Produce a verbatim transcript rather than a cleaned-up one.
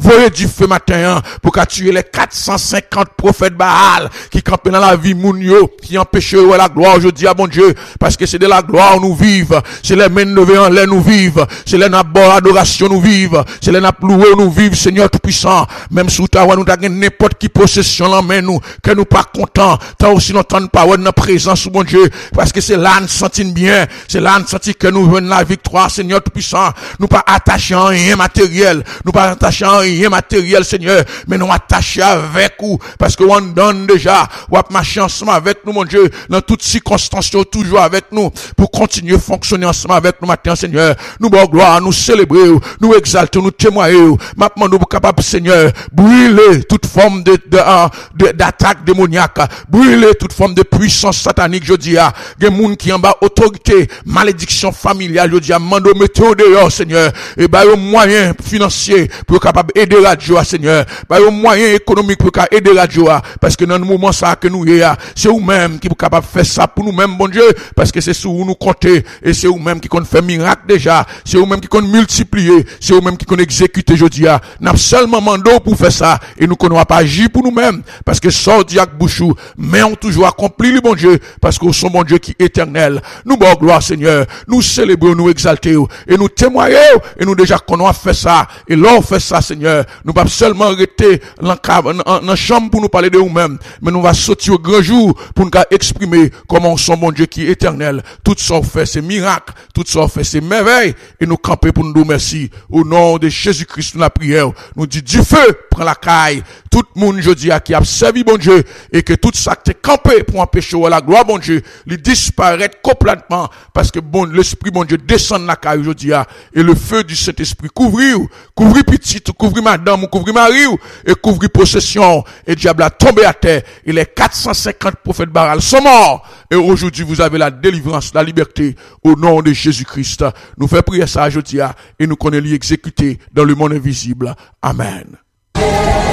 voyez du feu matin, pour qu'à tuer les quatre cent cinquante prophètes Baal, qui campent dans la vie mounio, qui empêchent la gloire, je dis à mon Dieu, parce que c'est de la gloire nous vivons, c'est les mains levées en l'air nous vivons, c'est les nabord adoration nous vivons, c'est les nap loué nous vivons, Seigneur tout-puissant, même sous ta voix, nous t'avons n'importe qui possession en main nous, que nous pas contents, tant aussi longtemps nous pas dans la présence, mon Dieu, parce que c'est là nous sentons bien, c'est là nous sentons que nous venons la victoire, Seigneur tout-puissant, nous pas attachés à rien matériel, nous pas attachés à rien matériel, Seigneur, mais nous attachés avec vous, parce que on donne déjà, ou marcher ensemble avec nous, mon Dieu, dans toutes circonstances, toujours avec nous, pour continuer à fonctionner ensemble avec nous matin, Seigneur, nous bon gloire, nous célébrer, nous exalter, nous témoigner, maintenant nous capables, Seigneur, brûler toute forme de, de, de, d'attaque démoniaque, brûler toute forme de puissance satanique, je dis, ah, des gens qui en bas autorité, malédiction familiale, je dis, ah, mando météo dehors, Seigneur, et bah, un moyen financier pour capable aider la Dieu, Seigneur, bah, un moyen économique pour aider la Dieu, parce que dans le moment ça que nous y a, c'est vous-même qui est capable de faire ça pour nous-mêmes, bon Dieu, parce que c'est sur vous nous compter, et c'est vous-même qui compte faire miracle déjà, c'est vous-même qui compte multiplier, c'est vous-même qui compte exécuter, je dis, ah, n'a seulement mando pour faire ça, et nous connaissons pas agir pour nous-mêmes, parce que sort diac bouchou, mais on toujours accompli le bon Dieu, parce que son bon Dieu qui est éternel. Nous bon gloire Seigneur, nous célébrons, nous exaltons, et nous témoignons, et nous déjà qu'on a fait ça, et là on fait ça Seigneur, nous pas seulement rester dans la chambre pour nous parler de nous-mêmes, mais nous va sortir au grand jour pour nous exprimer comment son bon Dieu qui est éternel, tout ça fait ces miracles, tout ça fait ces merveilles, et nous camper pour nous dire merci, au nom de Jésus-Christ, nous la prière, nous dit du feu, prend la caille, tout le monde, je dis, qui a servi bon Dieu, et que tout ça qui est campé pour empêcher la gloire, bon Dieu, lui disparaît complètement, parce que bon, l'esprit, bon Dieu, descend la caille, je dis, et le feu du Saint-Esprit couvrir, couvrir petite, couvrir madame, couvrir mari, et couvrir possession, et diable a tombé à terre, et les quatre cent cinquante prophètes Baal sont morts, et aujourd'hui, vous avez la délivrance, la liberté, au nom de Jésus-Christ. Nous faisons prier ça, je dis, et nous connaissons l'exécuter dans le monde invisible. Amen.